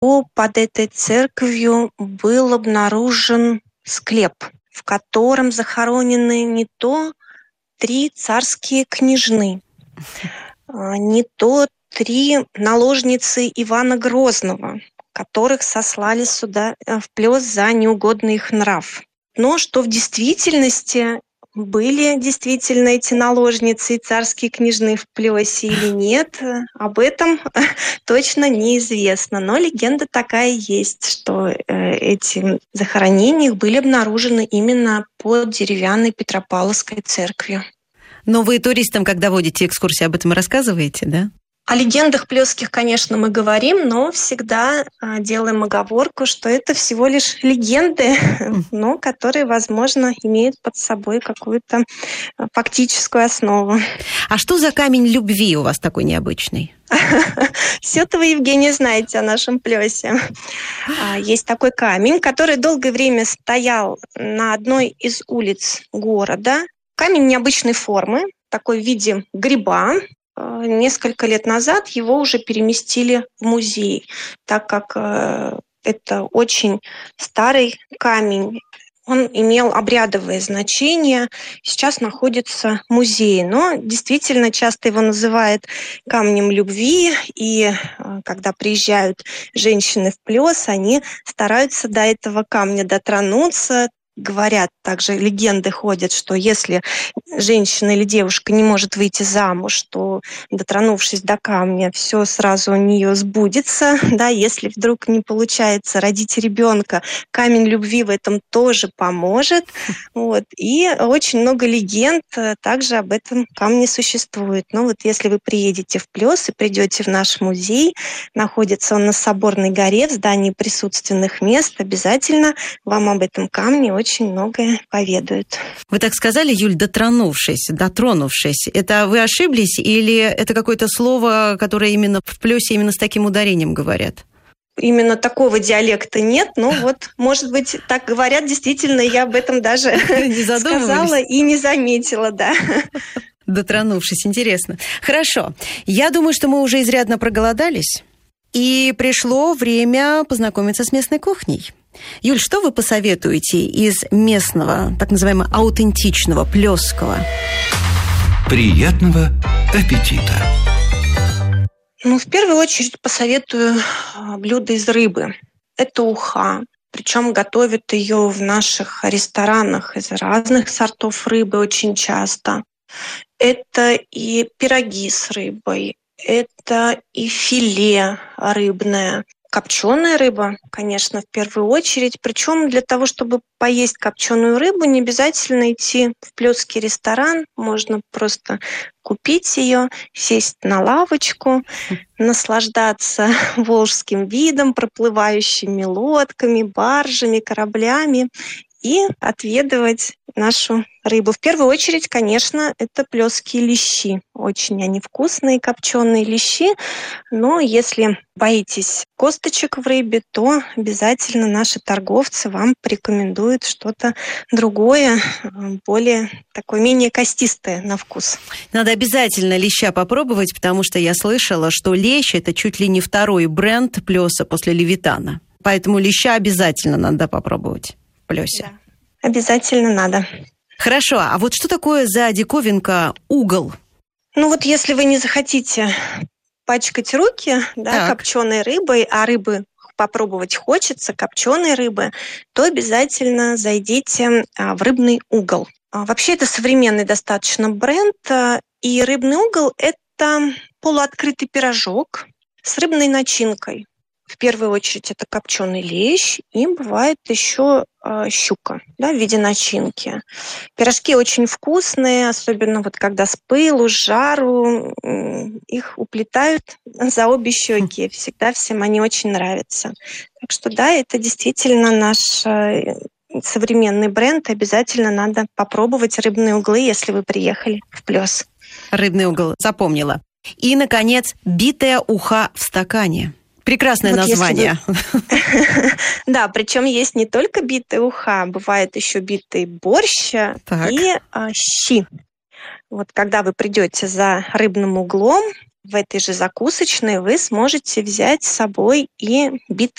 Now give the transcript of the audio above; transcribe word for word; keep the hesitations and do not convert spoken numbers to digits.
то под этой церковью был обнаружен склеп, в котором захоронены не то три царские княжны, не то три наложницы Ивана Грозного, которых сослали сюда в Плёс за неугодный их нрав. Но что в действительности были действительно эти наложницы и царские княжны в Плёсе или нет, об этом точно неизвестно. Но легенда такая есть, что эти захоронения были обнаружены именно под деревянной Петропавловской церковью. Но вы туристам, когда водите экскурсии, об этом рассказываете, да? О легендах плёсских, конечно, мы говорим, но всегда делаем оговорку, что это всего лишь легенды, но которые, возможно, имеют под собой какую-то фактическую основу. А что за камень любви у вас такой необычный? Все-то вы, Евгения, знаете о нашем Плёсе. Есть такой камень, который долгое время стоял на одной из улиц города. Камень необычной формы, такой в виде гриба. Несколько лет назад его уже переместили в музей, так как это очень старый камень. Он имел обрядовое значение, сейчас находится в музее. Но действительно часто его называют камнем любви, и когда приезжают женщины в Плёс, они стараются до этого камня дотронуться. Говорят, также легенды ходят, что если женщина или девушка не может выйти замуж, то, дотронувшись до камня, все сразу у нее сбудется. Да, если вдруг не получается родить ребенка, камень любви в этом тоже поможет. Вот. И очень много легенд также об этом камне существует. Но вот если вы приедете в Плёс и придете в наш музей, находится он на Соборной горе, в здании присутственных мест, обязательно вам об этом камне очень многое поведают. Вы так сказали, Юль, дотронувшись, дотронувшись. Это вы ошиблись или это какое-то слово, которое именно в Плёсе именно с таким ударением говорят? Именно такого диалекта нет, но вот, может быть, так говорят, действительно, я об этом даже сказала и не заметила, да. Дотронувшись, интересно. Хорошо. Я думаю, что мы уже изрядно проголодались, и пришло время познакомиться с местной кухней. Юль, что вы посоветуете из местного, так называемого аутентичного, плёсского? Приятного аппетита! Ну, в первую очередь посоветую блюдо из рыбы. Это уха. Причем готовят ее в наших ресторанах из разных сортов рыбы очень часто. Это и пироги с рыбой, это и филе рыбное. Копченая рыба, конечно, в первую очередь. Причем для того, чтобы поесть копченую рыбу, не обязательно идти в плёсский ресторан. Можно просто купить ее, сесть на лавочку, наслаждаться волжским видом, проплывающими лодками, баржами, кораблями и отведывать нашу рыбу. В первую очередь, конечно, это плёсские лещи. Очень они вкусные, копченые лещи. Но если боитесь косточек в рыбе, то обязательно наши торговцы вам порекомендуют что-то другое, более такое, менее костистое на вкус. Надо обязательно леща попробовать, потому что я слышала, что лещ – это чуть ли не второй бренд Плёса после Левитана. Поэтому леща обязательно надо попробовать в Плёсе. Да, обязательно надо. Хорошо, а вот что такое за диковинка угол? Ну вот если вы не захотите пачкать руки, да, копченой рыбой, а рыбы попробовать хочется, копченой рыбы, то обязательно зайдите в рыбный угол. Вообще это современный достаточно бренд, и рыбный угол – это полуоткрытый пирожок с рыбной начинкой. В первую очередь это копченый лещ, и бывает еще э, щука, да, в виде начинки. Пирожки очень вкусные, особенно вот когда с пылу, с жару, э, их уплетают за обе щеки. Всегда всем они очень нравятся. Так что да, это действительно наш э, современный бренд. Обязательно надо попробовать рыбные углы, если вы приехали в Плёс. Рыбный угол, запомнила. И, наконец, битая уха в стакане. Прекрасное вот название. Вы... Да, причем есть не только битая уха, бывает еще битый борщ так. и а, щи. Вот когда вы придете за рыбным углом, В этой же закусочной вы сможете взять с собой и битый